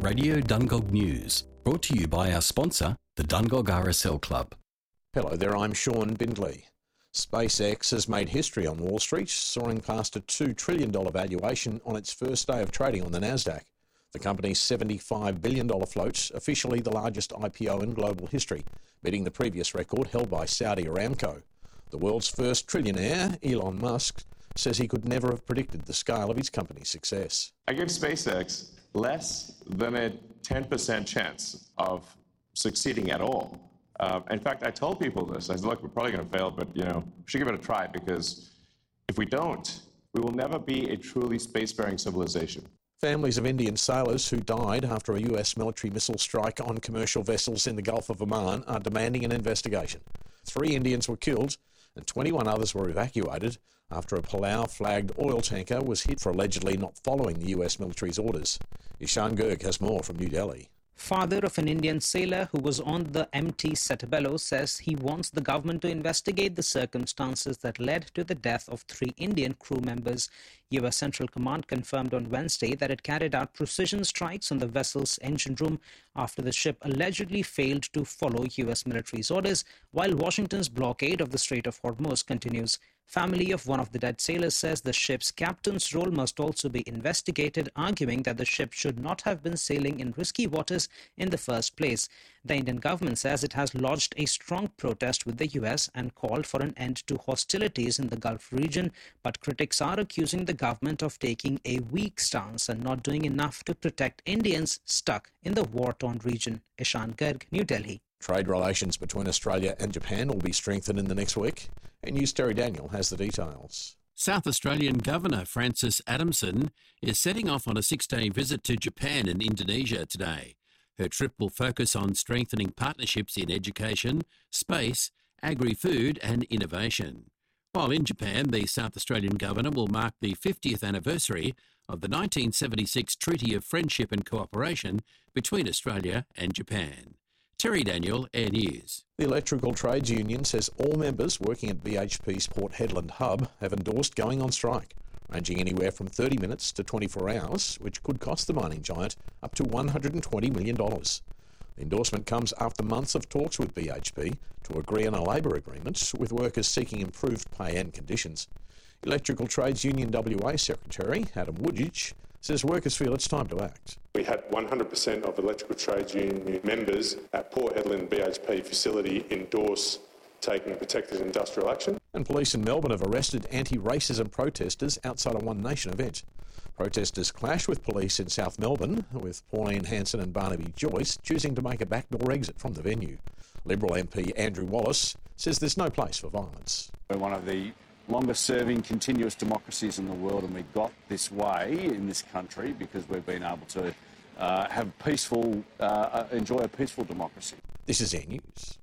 Radio Dungog News, brought to you by our sponsor, the Dungog RSL Club. Hello there, I'm Sean Bindley. SpaceX has made history on Wall Street, soaring past a $2 trillion valuation on its first day of trading on the Nasdaq. The company's $75 billion float, officially the largest IPO in global history, beating the previous record held by Saudi Aramco. The world's first trillionaire, Elon Musk, says he could never have predicted the scale of his company's success. I give SpaceX less than a 10% chance of succeeding at all. In fact, I told people this. I said, look, we're probably going to fail, but, we should give it a try, because if we don't, we will never be a truly spacefaring civilization. Families of Indian sailors who died after a US military missile strike on commercial vessels in the Gulf of Oman are demanding an investigation. 3 Indians were killed and 21 others were evacuated after a Palau-flagged oil tanker was hit for allegedly not following the US military's orders. Ishan Girg has more from New Delhi. Father of an Indian sailor who was on the MT Setabelo says he wants the government to investigate the circumstances that led to the death of 3 Indian crew members. US Central Command confirmed on Wednesday that it carried out precision strikes on the vessel's engine room after the ship allegedly failed to follow US military's orders, while Washington's blockade of the Strait of Hormuz continues. Family of one of the dead sailors says the ship's captain's role must also be investigated, arguing that the ship should not have been sailing in risky waters in the first place. The Indian government says it has lodged a strong protest with the US and called for an end to hostilities in the Gulf region, but critics are accusing the government of taking a weak stance and not doing enough to protect Indians stuck in the war-torn region. Ishan Garg, New Delhi. Trade relations between Australia and Japan will be strengthened in the next week. And News Terry Daniel has the details. South Australian Governor Frances Adamson is setting off on a 6-day visit to Japan and Indonesia today. Her trip will focus on strengthening partnerships in education, space, agri-food and innovation. While in Japan, the South Australian Governor will mark the 50th anniversary of the 1976 Treaty of Friendship and Cooperation between Australia and Japan. Terry Daniel, Air News. The Electrical Trades Union says all members working at BHP's Port Hedland hub have endorsed going on strike, ranging anywhere from 30 minutes to 24 hours, which could cost the mining giant up to $120 million. The endorsement comes after months of talks with BHP to agree on a labour agreement, with workers seeking improved pay and conditions. Electrical Trades Union WA Secretary Adam Woodgidge says workers feel it's time to act. We had 100% of Electrical Trades Union members at Port Hedland BHP facility endorse taking protected industrial action. And police in Melbourne have arrested anti-racism protesters outside a One Nation event. Protesters clashed with police in South Melbourne, with Pauline Hanson and Barnaby Joyce choosing to make a backdoor exit from the venue. Liberal MP Andrew Wallace says there's no place for violence. We're one of the longest-serving continuous democracies in the world, and we got this way in this country because we've been able to enjoy a peaceful democracy. This is Air News.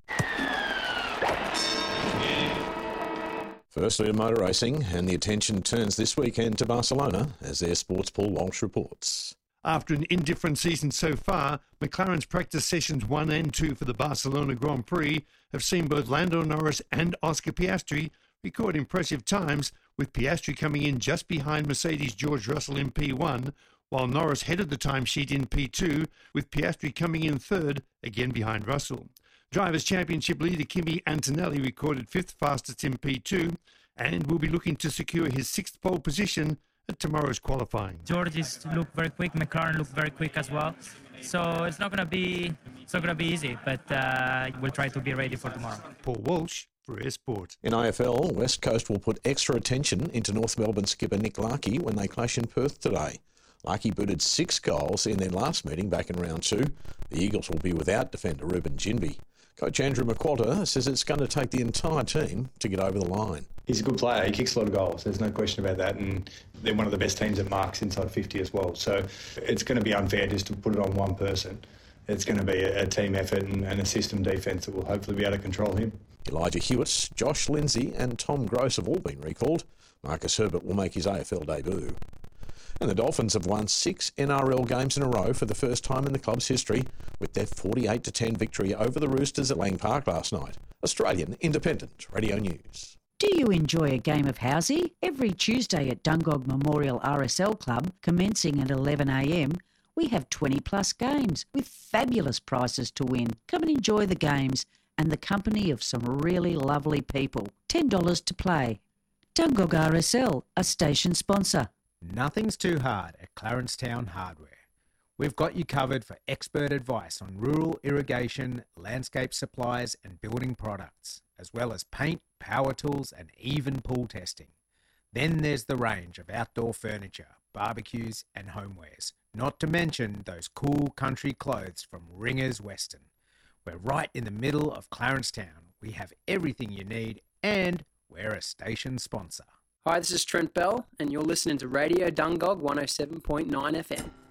Firstly to motor racing, and the attention turns this weekend to Barcelona as their sports Paul Walsh reports. After an indifferent season so far, McLaren's practice sessions 1 and 2 for the Barcelona Grand Prix have seen both Lando Norris and Oscar Piastri record impressive times, with Piastri coming in just behind Mercedes' George Russell in P1, while Norris headed the timesheet in P2, with Piastri coming in third, again behind Russell. Drivers' Championship leader Kimi Antonelli recorded 5th fastest in P2 and will be looking to secure his 6th pole position at tomorrow's qualifying. George looked very quick, McLaren looked very quick as well. So it's not going to be easy, but we'll try to be ready for tomorrow. Paul Walsh for Air Sport. In AFL, West Coast will put extra attention into North Melbourne skipper Nick Larkey when they clash in Perth today. Larkey booted 6 goals in their last meeting back in round 2. The Eagles will be without defender Ruben Ginbey. Coach Andrew McQuarter says it's going to take the entire team to get over the line. He's a good player. He kicks a lot of goals. There's no question about that. And they're one of the best teams that marks inside 50 as well. So it's going to be unfair just to put it on one person. It's going to be a team effort and a system defence that will hopefully be able to control him. Elijah Hewitt, Josh Lindsay and Tom Gross have all been recalled. Marcus Herbert will make his AFL debut. And the Dolphins have won 6 NRL games in a row for the first time in the club's history, with their 48-10 victory over the Roosters at Lang Park last night. Australian Independent Radio News. Do you enjoy a game of housey? Every Tuesday at Dungog Memorial RSL Club, commencing at 11 a.m, We have 20 plus games with fabulous prizes to win. Come and enjoy the games and the company of some really lovely people. $10 to play. Dungog RSL, a station sponsor. Nothing's too hard at Clarencetown Hardware. We've got you covered for expert advice on rural irrigation, landscape supplies and building products, as well as paint, power tools and even pool testing. Then there's the range of outdoor furniture, barbecues and homewares, not to mention those cool country clothes from Ringers Western. We're right in the middle of Clarencetown. We have everything you need and we're a station sponsor. Hi, this is Trent Bell and you're listening to Radio Dungog 107.9 FM.